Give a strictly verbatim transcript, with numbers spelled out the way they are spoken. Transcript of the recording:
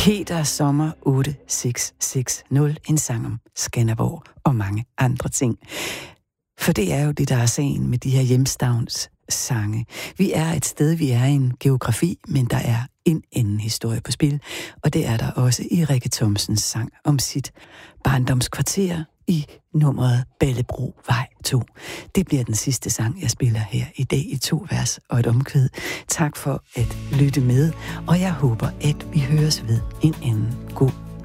Peter Sommer otte seks seks nul, en sang om Skanderborg og mange andre ting. For det er jo det, der er sagen med de her hjemstavns sange. Vi er et sted, vi er i en geografi, men der er en anden historie på spil, og det er der også i Rikke Thomsens sang om sit barndomskvarter i nummeret Bellebrovej to. Det bliver den sidste sang, jeg spiller her i dag i to vers og et omkvæd. Tak for at lytte med, og jeg håber, at vi høres ved en anden god